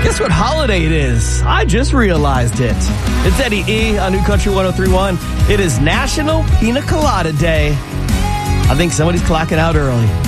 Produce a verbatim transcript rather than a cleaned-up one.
Guess what holiday it is? I just realized it. It's Eddie E on New Country one oh three point one. It is National Pina Colada Day. I think somebody's clocking out early.